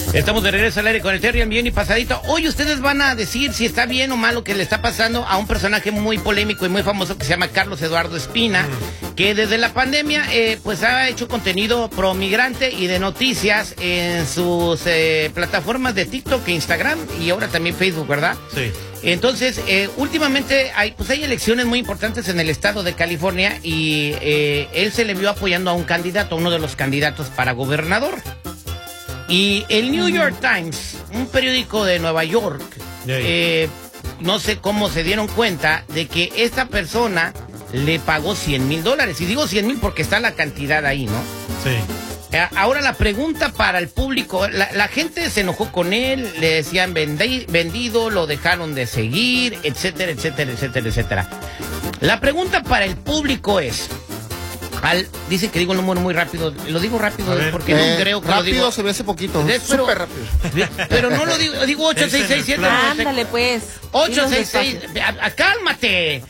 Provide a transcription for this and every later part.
Estamos de regreso al aire con el Terry bien y pasadito. Hoy ustedes van a decir si está bien o mal lo que le está pasando a un personaje muy polémico y muy famoso que se llama Carlos Eduardo Espina, que desde la pandemia pues ha hecho contenido pro migrante y de noticias en sus plataformas de TikTok e Instagram y ahora también Facebook, ¿verdad? Sí. Entonces, últimamente hay elecciones muy importantes en el estado de California y él se le vio apoyando a un candidato, a uno de los candidatos para gobernador. Y el New York Times, un periódico de Nueva York, no sé cómo se dieron cuenta de que esta persona le pagó $100,000. Y digo 100,000 porque está la cantidad ahí, ¿no? Sí. Ahora la pregunta para el público, la gente se enojó con él, le decían vendido, lo dejaron de seguir, etcétera, etcétera, etcétera, etcétera. La pregunta para el público es... dice que digo el número muy rápido. Lo digo rápido porque no creo que rápido lo digo. Rápido se ve hace poquito. Súper rápido. Pero no lo digo 8667. Ándale, pues. 866. Cálmate.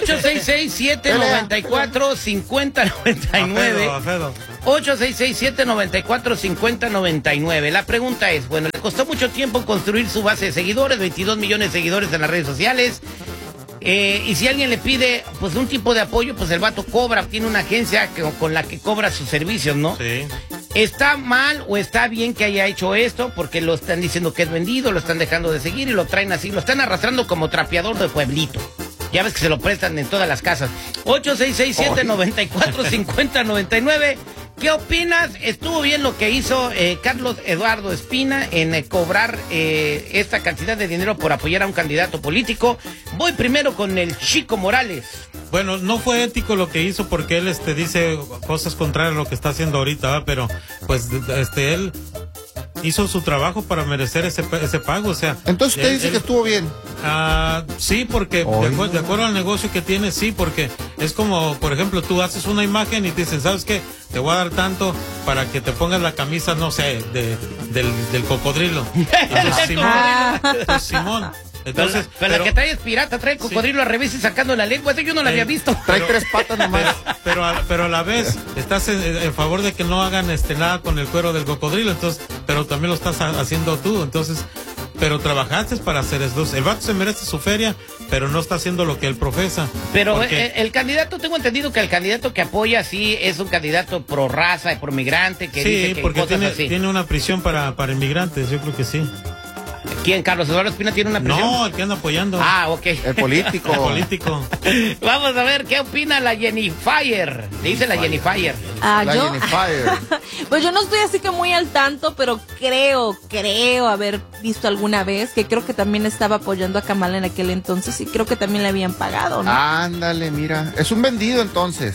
8667-94-5099. 8667-94-5099. La pregunta es, bueno, le costó mucho tiempo construir su base de seguidores, 22 millones de seguidores en las redes sociales. Y si alguien le pide pues un tipo de apoyo, pues el vato cobra, tiene una agencia con la que cobra sus servicios, ¿no? Sí. ¿Está mal o está bien que haya hecho esto? Porque lo están diciendo que es vendido, lo están dejando de seguir y lo traen así, lo están arrastrando como trapeador de pueblito. Ya ves que se lo prestan en todas las casas. 8667-94-5099. ¿Qué opinas? ¿Estuvo bien lo que hizo Carlos Eduardo Espina en cobrar esta cantidad de dinero por apoyar a un candidato político? Voy primero con el Chico Morales. Bueno, no fue ético lo que hizo porque él dice cosas contrarias a lo que está haciendo ahorita, ¿verdad? Pero pues él hizo su trabajo para merecer ese pago, o sea. Entonces usted dice que estuvo bien. Sí, porque de acuerdo al negocio que tiene, sí, porque es como, por ejemplo, tú haces una imagen y te dicen, ¿sabes qué? Te voy a dar tanto para que te pongas la camisa, no sé, del cocodrilo. Entonces, Simón. Entonces, pero la que trae es pirata, trae el cocodrilo al revés y sacando la lengua, eso yo no la había visto. Trae 3 patas nomás. Pero a la vez estás en favor de que no hagan nada con el cuero del cocodrilo, entonces, pero también lo estás haciendo tú, entonces, pero trabajaste para hacer eso. El vato se merece su feria, pero no está haciendo lo que él profesa. Pero el candidato, tengo entendido que el candidato que apoya sí es un candidato pro raza y pro migrante, que dice que porque cosas así. tiene una prisión para inmigrantes, yo creo que sí. ¿Quién? ¿Carlos Eduardo Espina tiene una prisión? No, el que anda apoyando. Ok. El político. El político. Vamos a ver qué opina la Jennifer. Le dice la Jennifer. La ¿yo? Jennifer. Pues yo no estoy así que muy al tanto, pero creo haber visto alguna vez que creo que también estaba apoyando a Kamala en aquel entonces y creo que también le habían pagado, ¿no? Ándale, mira. Es un vendido entonces.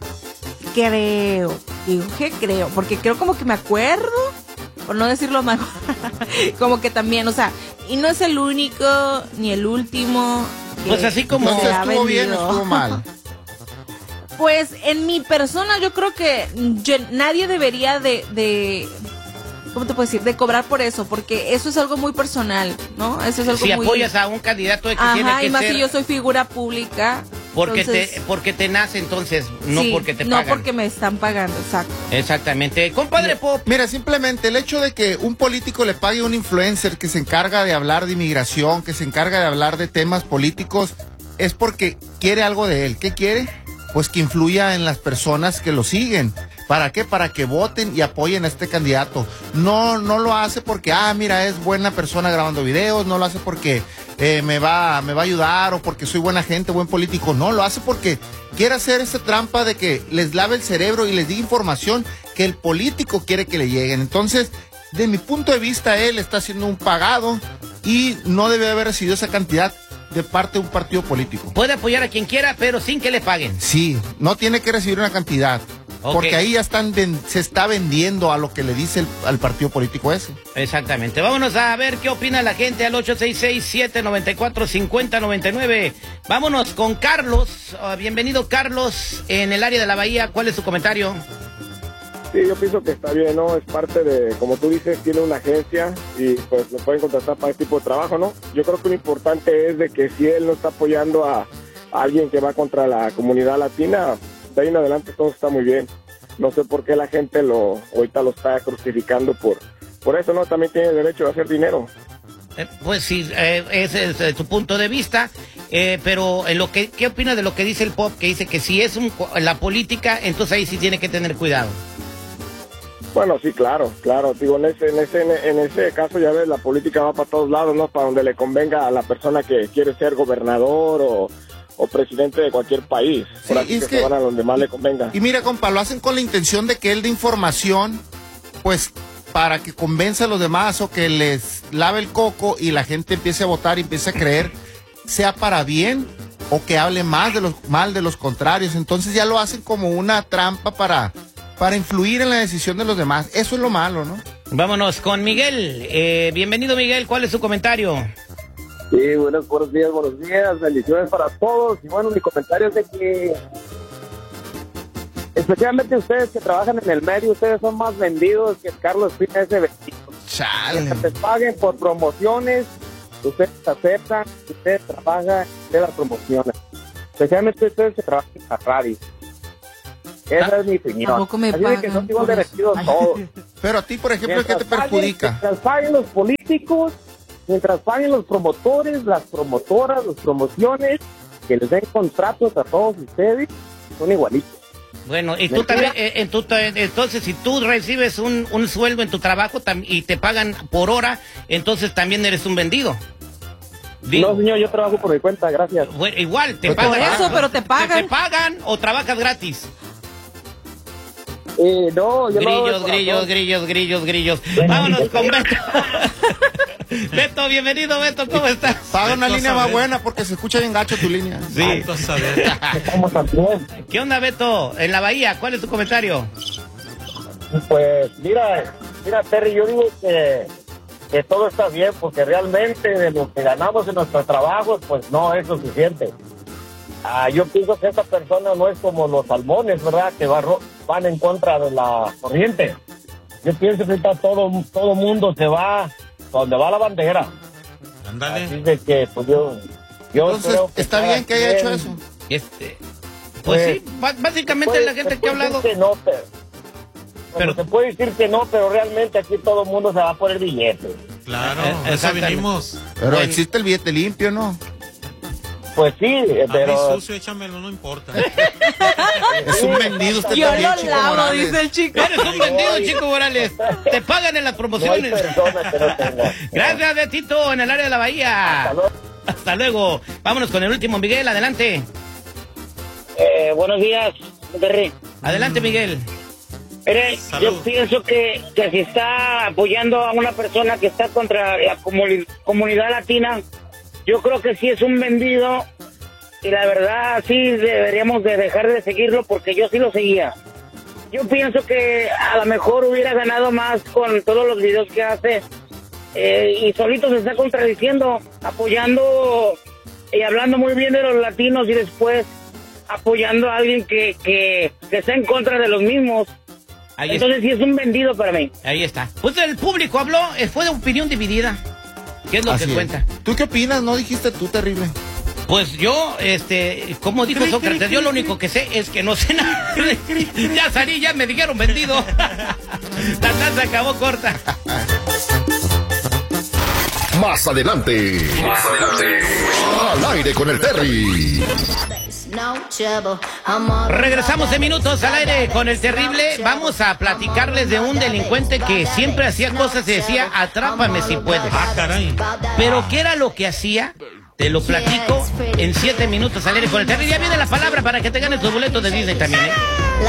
Creo, porque creo como que me acuerdo, por no decirlo mejor, como que también, o sea, y no es el único ni el último. Pues así como entonces, ¿estuvo bien o estuvo mal? Pues en mi persona yo creo que nadie debería de ¿cómo te puedo decir? De cobrar por eso, porque eso es algo muy personal, ¿no? Eso es algo si muy... apoyas a un candidato que tiene que y más ser... si yo soy figura pública. Porque entonces... porque te nace entonces, no sí, porque te pagan. No porque me están pagando, exacto. Exactamente. Compadre Pop. Mira, simplemente el hecho de que un político le pague a un influencer que se encarga de hablar de inmigración, que se encarga de hablar de temas políticos, es porque quiere algo de él. ¿Qué quiere? Pues que influya en las personas que lo siguen. ¿Para qué? Para que voten y apoyen a este candidato. No lo hace porque, mira, es buena persona grabando videos, no lo hace porque me va a ayudar o porque soy buena gente, buen político. No, lo hace porque quiere hacer esa trampa de que les lave el cerebro y les diga información que el político quiere que le lleguen. Entonces, de mi punto de vista, él está haciendo un pagado y no debe haber recibido esa cantidad de parte de un partido político. Puede apoyar a quien quiera, pero sin que le paguen. Sí, no tiene que recibir una cantidad. Okay. Porque ahí ya se está vendiendo a lo que le dice al partido político ese. Exactamente. Vámonos a ver qué opina la gente al 866-794-5099. Vámonos con Carlos. Bienvenido, Carlos, en el área de la Bahía. ¿Cuál es su comentario? Sí, yo pienso que está bien, ¿no? Es parte de, como tú dices, tiene una agencia y pues lo pueden contratar para este tipo de trabajo, ¿no? Yo creo que lo importante es de que si él no está apoyando a alguien que va contra la comunidad latina, de ahí en adelante todo está muy bien. No sé por qué la gente ahorita lo está crucificando por por eso no también tiene derecho a hacer dinero. Pues sí, ese es tu punto de vista, pero ¿qué opinas de lo que dice el Pop? Que dice que si es la política, entonces ahí sí tiene que tener cuidado. Bueno, sí, claro, digo, en ese caso ya ves, la política va para todos lados, ¿no? Para donde le convenga a la persona que quiere ser gobernador o presidente de cualquier país. Sí, por así es que se van a donde más le convenga. Y mira, compa, lo hacen con la intención de que él dé información, pues, para que convenza a los demás o que les lave el coco y la gente empiece a votar y empiece a creer, sea para bien o que hable mal de los contrarios. Entonces ya lo hacen como una trampa para influir en la decisión de los demás. Eso es lo malo, ¿no? Vámonos con Miguel. Bienvenido, Miguel. ¿Cuál es su comentario? Sí, buenos días, bendiciones para todos. Y bueno, mi comentario es de que, especialmente ustedes que trabajan en el medio, ustedes son más vendidos que Carlos Pina ese vendido. Chale. Que te paguen por promociones, ustedes aceptan, ustedes trabajan de las promociones. Especialmente ustedes que trabajan en la radio. Esa es mi opinión. Tampoco me Así de que son igual de vendidos todos. Pero a ti, por ejemplo, ¿qué te perjudica? Mientras paguen los políticos, mientras paguen los promotores, las promotoras, las promociones, que les den contratos a todos ustedes, son igualitos. Bueno, y tú también, entonces si tú recibes un sueldo en tu trabajo y te pagan por hora, entonces también eres un vendido. No, señor, yo trabajo por mi cuenta, gracias. Bueno, igual, te Por pagan. eso, pero te pagan. ¿Te pagan o trabajas gratis? No, yo Grillos. Vámonos con Beto. Beto, bienvenido, Beto, ¿cómo estás? Paga una Beto línea saber. más buena porque se escucha bien gacho tu línea. Sí. Entonces, a ver. estamos también. ¿Qué onda, Beto? En la Bahía, ¿cuál es tu comentario? Pues, mira, Terry, yo digo que todo está bien, porque realmente de lo que ganamos en nuestros trabajos, pues no es suficiente. Yo pienso que esta persona no es como los salmones, ¿verdad? Que van en contra de la corriente. Yo pienso que ahorita todo mundo se va donde va la bandera. Ándale. Así de que, pues yo Entonces, creo que está bien que haya hecho eso. Pues sí, básicamente la gente que ha hablado. Que no, pero se puede decir que no, pero realmente aquí todo el mundo se va por el billete. Claro, eso Exactamente. vinimos. Pero Bueno. existe el billete limpio, ¿no? Pues sí, A mí pero sucio, échamelo, no importa. Es un vendido usted Yo también, lo Chico lavo, Morales. dice el chico. Eres un vendido, Chico Morales. Te pagan en las no hay promociones. persona que no tenga. Gracias, Betito, en el área de la Bahía. Hasta luego. Hasta luego. Vámonos con el último, Miguel, adelante. Buenos días, Terry. Adelante, Miguel. Mire, Salud. yo pienso que si está apoyando a una persona que está contra la comunidad latina, yo creo que sí es un vendido, y la verdad sí deberíamos de dejar de seguirlo, porque yo sí lo seguía. Yo pienso que a lo mejor hubiera ganado más con todos los videos que hace, y solito se está contradiciendo, apoyando y hablando muy bien de los latinos, y después apoyando a alguien que está en contra de los mismos. Ahí está. Entonces sí es un vendido para mí. Ahí está. Pues el público habló, fue de opinión dividida. ¿Qué es lo Así que es. cuenta? ¿Tú qué opinas? No dijiste tú, terrible. Pues yo, como dijo Sócrates, yo lo único que sé es que no sé nada. Ya salí, ya me dijeron vendido. La taza acabó corta. Más adelante. Al aire con el Terry. Regresamos en minutos al aire con el terrible. Vamos a platicarles de un delincuente que siempre hacía cosas y decía, atrápame si puedes. Ah, caray. Pero ¿qué era lo que hacía? Te lo platico en 7 minutos al aire con el terrible. Ya viene la palabra para que te ganes tu boleto de Disney también, ¿eh?